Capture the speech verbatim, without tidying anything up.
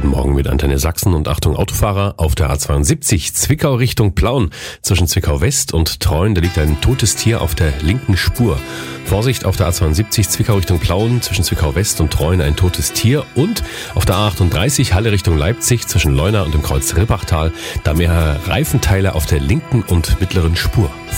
Guten Morgen mit Antenne Sachsen und Achtung Autofahrer auf der A zweiundsiebzig Zwickau Richtung Plauen. Zwischen Zwickau West und Treuen, da liegt ein totes Tier auf der linken Spur. Vorsicht auf der A zweiundsiebzig Zwickau Richtung Plauen, zwischen Zwickau West und Treuen ein totes Tier. Und auf der A achtunddreißig Halle Richtung Leipzig zwischen Leuna und dem Kreuz Rippachtal, da mehrere Reifenteile auf der linken und mittleren Spur.